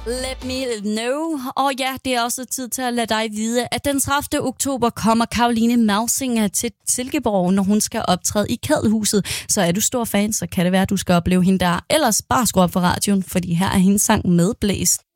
Let me know. Og ja, det er også tid til at lade dig vide, at den 30. oktober kommer Caroline Mausinger til Silkeborg, når hun skal optræde i Kadelhuset. Så er du stor fan, så kan det være, at du skal opleve hende der. Ellers bare skru op for radioen, fordi her er hendes sang Medblæst.